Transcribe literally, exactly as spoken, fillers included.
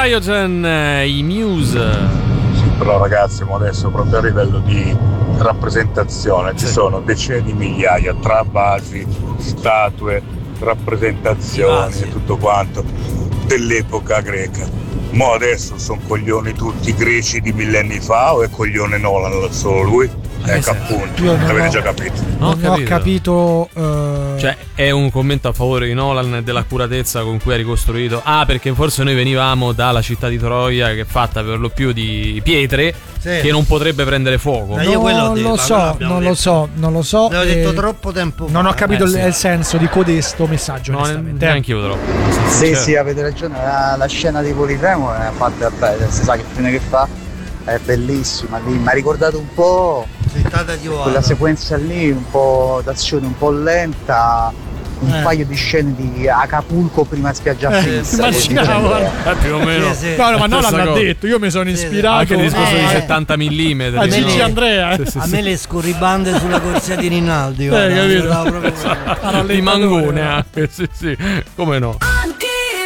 Diogen, i Muse. Sì, però ragazzi, ma adesso proprio a livello di rappresentazione ci sì. sono decine di migliaia tra vasi, statue, rappresentazioni e tutto quanto dell'epoca greca. Mo adesso sono coglioni tutti greci di millenni fa o è coglione Nolan solo lui? Ecco appunto, avete già capito. Non ho capito, uh... cioè è un commento a favore di Nolan e dell'accuratezza con cui ha ricostruito. Ah, perché forse noi venivamo dalla città di Troia, che è fatta per lo più di pietre, sì. che non potrebbe prendere fuoco. No, non lo so, non lo so, non lo so. L'ho detto troppo tempo fa. Non ho capito eh, sì. il senso di codesto messaggio. No, neanche io troppo. Sì, cioè. sì, avete ragione. La, la scena di Polifemo è fatta bene, si sa che fine che fa. È bellissima lì, mi ha ricordato un po' di quella sequenza lì, un po' d'azione un po' lenta, un eh. paio di scene di Acapulco prima spiaggia eh, fissa. Immaginavo eh, più o meno. Sì, sì. No, no, ma non l'ha detto, io mi sono ispirato. Anche il discorso eh. di settanta millimetri. A Gigi Andrea. Sì, sì, a me le scorribande sulla corsia di Rinaldi. Eh, capito? Proprio... di Mangone anche, sì, sì, come no.